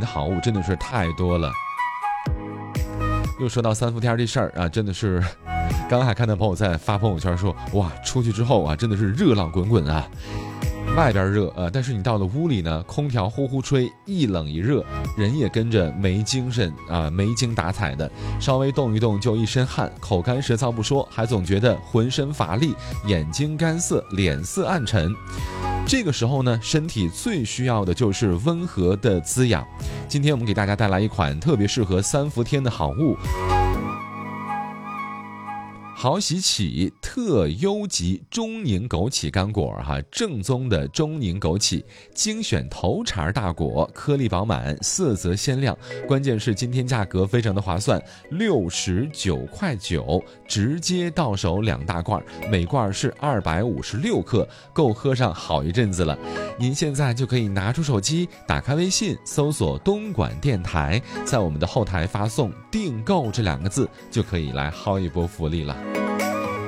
的好物真的是太多了。又说到三伏天这事儿啊，真的是刚刚还看到朋友在发朋友圈说，哇，出去之后啊，真的是热浪滚滚啊。外边热但是你到了屋里呢，空调呼呼吹，一冷一热，人也跟着没精神啊，没精打采的，稍微动一动就一身汗，口干舌燥不说，还总觉得浑身乏力，眼睛干涩，脸色暗沉。这个时候呢，身体最需要的就是温和的滋养。今天我们给大家带来一款特别适合三伏天的好物，好喜起特优级中宁枸杞干果正宗的中宁枸杞，精选头茬大果，颗粒饱满，色泽鲜亮，关键是今天价格非常的划算，69.9块，直接到手2大罐，每罐是256克，够喝上好一阵子了。您现在就可以拿出手机，打开微信，搜索东莞电台，在我们的后台发送订购这2个字，就可以来薅一波福利了。